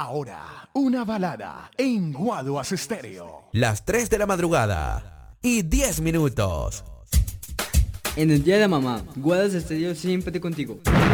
Ahora, una balada en Guaduas Estéreo. Las 3 de la madrugada y 10 minutos. En el día de mamá, Guadas Estéreo siempre contigo.